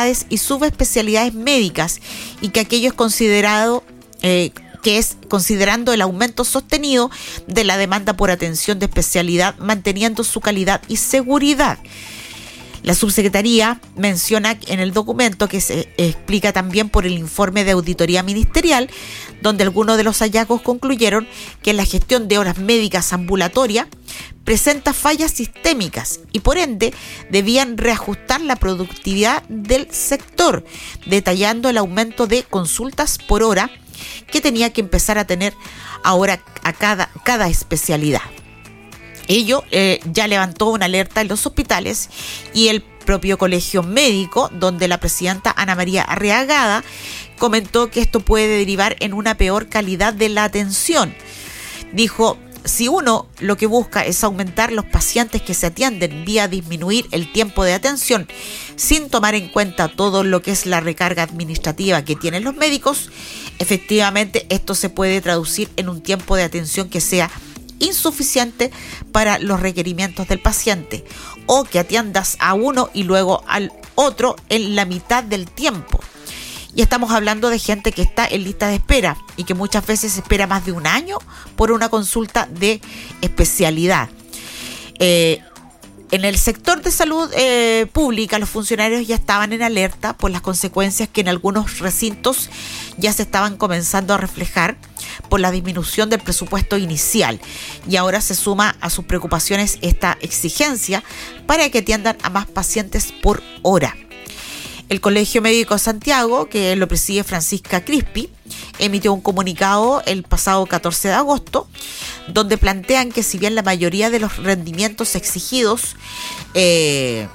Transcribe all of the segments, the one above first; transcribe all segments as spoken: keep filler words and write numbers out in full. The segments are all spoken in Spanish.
especialidades y subespecialidades médicas, y que aquello es considerado eh, que es considerando el aumento sostenido de la demanda por atención de especialidad, manteniendo su calidad y seguridad. La subsecretaría menciona en el documento, que se explica también por el informe de auditoría ministerial, donde algunos de los hallazgos concluyeron que la gestión de horas médicas ambulatorias presenta fallas sistémicas y por ende debían reajustar la productividad del sector, detallando el aumento de consultas por hora que tenía que empezar a tener ahora a cada, cada especialidad. Ello eh, ya levantó una alerta en los hospitales y el propio colegio médico, donde la presidenta Ana María Arriagada comentó que esto puede derivar en una peor calidad de la atención. Dijo: si uno lo que busca es aumentar los pacientes que se atienden vía disminuir el tiempo de atención, sin tomar en cuenta todo lo que es la recarga administrativa que tienen los médicos, efectivamente esto se puede traducir en un tiempo de atención que sea insuficiente para los requerimientos del paciente, o que atiendas a uno y luego al otro en la mitad del tiempo. Y estamos hablando de gente que está en lista de espera y que muchas veces espera más de un año por una consulta de especialidad. Eh, en el sector de salud eh, pública, los funcionarios ya estaban en alerta por las consecuencias que en algunos recintos ya se estaban comenzando a reflejar por la disminución del presupuesto inicial, y ahora se suma a sus preocupaciones esta exigencia para que atiendan a más pacientes por hora. El Colegio Médico de Santiago, que lo preside Francisca Crispi, emitió un comunicado el pasado catorce de agosto, donde plantean que si bien la mayoría de los rendimientos exigidos eh,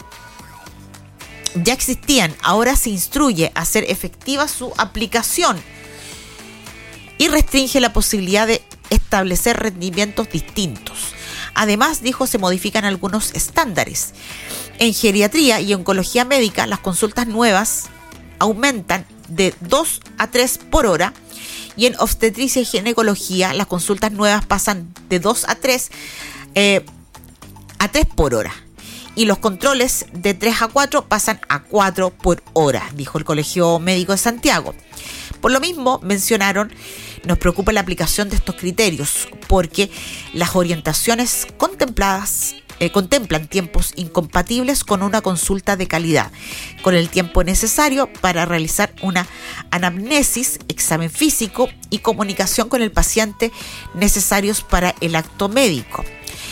ya existían, ahora se instruye a hacer efectiva su aplicación y restringe la posibilidad de establecer rendimientos distintos. Además, dijo, se modifican algunos estándares. En geriatría y oncología médica, las consultas nuevas aumentan de dos a tres por hora, y en obstetricia y ginecología las consultas nuevas pasan de dos a tres eh, a tres por hora, y los controles de tres a cuatro pasan a cuatro por hora, dijo el Colegio Médico de Santiago. Por lo mismo, mencionaron, nos preocupa la aplicación de estos criterios porque las orientaciones contempladas eh, contemplan tiempos incompatibles con una consulta de calidad, con el tiempo necesario para realizar una anamnesis, examen físico y comunicación con el paciente necesarios para el acto médico.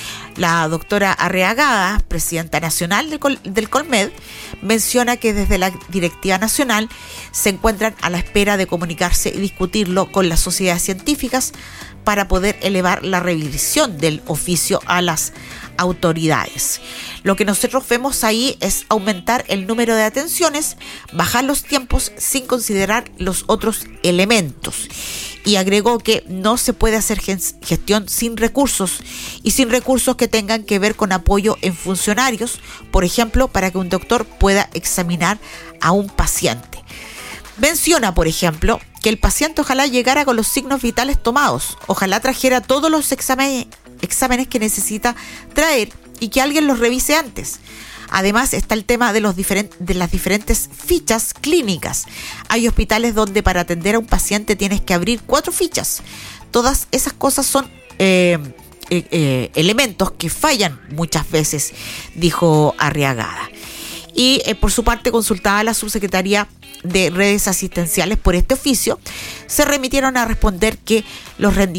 La doctora Arriagada, presidenta nacional del, Col- del Colmed, menciona que desde la directiva nacional se encuentran a la espera de comunicarse y discutirlo con las sociedades científicas para poder elevar la revisión del oficio a las autoridades. Lo que nosotros vemos ahí es aumentar el número de atenciones, bajar los tiempos sin considerar los otros elementos. Y agregó que no se puede hacer gestión sin recursos y sin recursos que tengan que ver con apoyo en funcionarios, por ejemplo, para que un doctor pueda examinar a un paciente. Menciona, por ejemplo, que el paciente ojalá llegara con los signos vitales tomados, ojalá trajera todos los exámenes, exámenes que necesita traer y que alguien los revise antes. Además está el tema de, los diferent- de las diferentes fichas clínicas. Hay hospitales donde para atender a un paciente tienes que abrir cuatro fichas. Todas esas cosas son eh, eh, eh, elementos que fallan muchas veces, dijo Arriagada. Y eh, por su parte, consultada a la subsecretaría de redes asistenciales por este oficio, se remitieron a responder que los rendimientos